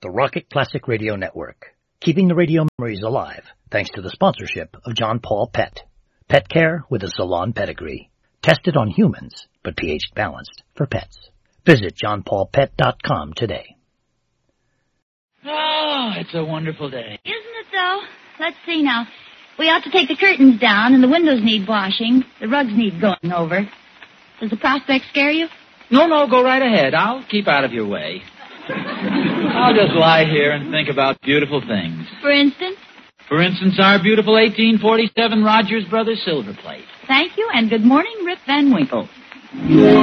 the Rocket Classic Radio Network, keeping the radio memories alive thanks to the sponsorship of John Paul Pet. Pet care with a salon pedigree. Tested on humans, but pH balanced for pets. Visit johnpaulpet.com today. Oh, it's a wonderful day. Isn't it, though? Let's see now. We ought to take the curtains down, and the windows need washing. The rugs need going over. Does the prospect scare you? No, go right ahead. I'll keep out of your way. I'll just lie here and think about beautiful things. For instance? For instance, our beautiful 1847 Rogers Brothers silver plate. Thank you, and good morning, Rip Van Winkle.